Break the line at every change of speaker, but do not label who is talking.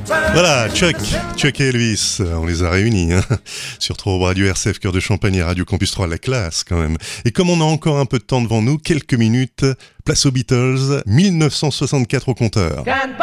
Voilà, Chuck et Elvis, on les a réunis, hein, sur Trop Radio RCF Cœur de Champagne et Radio Campus 3, la classe quand même. Et comme on a encore un peu de temps devant nous, quelques minutes, place aux Beatles, 1964 au compteur.